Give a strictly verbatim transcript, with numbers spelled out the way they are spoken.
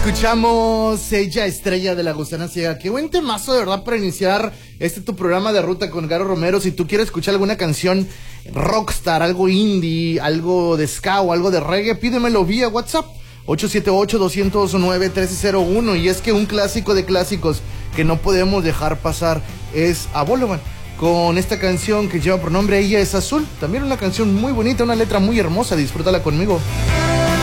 Escuchamos Ella Estrella de la Gusana Ciega. Qué buen temazo, de verdad, para iniciar este tu programa de ruta con Garo Romero. Si tú quieres escuchar alguna canción rockstar, algo indie, algo de ska o algo de reggae, pídemelo vía WhatsApp ocho siete ocho, dos cero nueve, uno tres cero uno. Y es que un clásico de clásicos que no podemos dejar pasar es Aboloban, con esta canción que lleva por nombre Ella es Azul. También una canción muy bonita, una letra muy hermosa. Disfrútala conmigo.